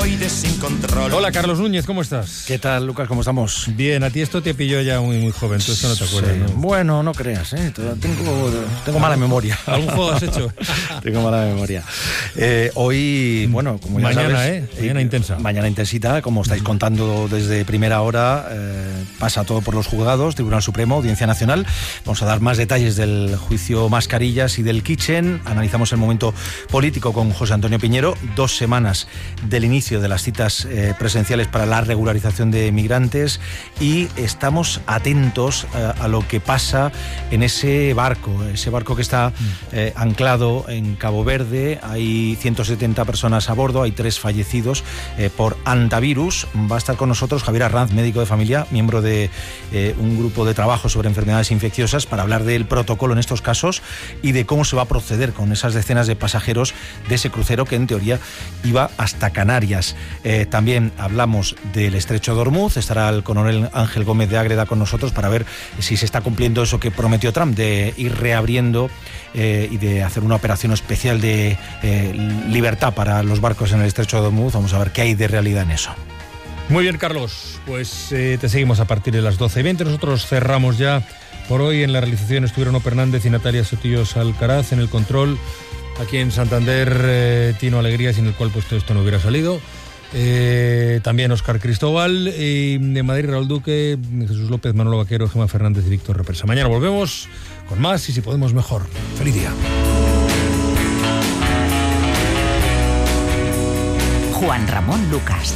tiroides sin control. Hola, Carlos Núñez, ¿cómo estás? ¿Qué tal, Lucas? ¿Cómo estamos? Bien, a ti esto te pilló ya muy joven, tú esto no te acuerdas, ¿no? Bueno, no creas, tengo mala memoria. ¿Algún juego has hecho? Tengo mala memoria. Hoy, bueno, como ya mañana, sabes... Mañana intensa. Mañana intensita, como estáis contando desde primera hora, pasa todo por los juzgados, Tribunal Supremo, Audiencia Nacional. Vamos a dar más detalles del juicio Mascarillas y del Kitchen. Analizamos el momento político con José Antonio Piñero. 2 semanas del inicio de las citas presenciales para la regularización de migrantes y estamos atentos a lo que pasa en ese barco que está anclado en Cabo Verde. Hay 170 personas a bordo, hay 3 fallecidos por hantavirus. Va a estar con nosotros Javier Arranz, médico de familia, miembro de un grupo de trabajo sobre enfermedades infecciosas, para hablar del protocolo en estos casos y de cómo se va a proceder con esas decenas de pasajeros de ese crucero que en teoría iba hasta Canarias. También hablamos del estrecho de Ormuz. Estará el coronel Ángel Gómez de Ágreda con nosotros para ver si se está cumpliendo eso que prometió Trump, de ir reabriendo y de hacer una operación especial de libertad para los barcos en el estrecho de Ormuz. Vamos a ver qué hay de realidad en eso. Muy bien, Carlos, pues te seguimos a partir de las 12:20. Nosotros cerramos ya por hoy. En la realización estuvieron Ope Hernández y Natalia Sotillos Alcaraz. En el control, aquí en Santander, Tino Alegría, sin el cual pues todo esto no hubiera salido. También Óscar Cristóbal, y de Madrid Raúl Duque, Jesús López, Manolo Vaquero, Gemma Fernández y Víctor Represa. Mañana volvemos con más y si podemos mejor. Feliz día. Juan Ramón Lucas.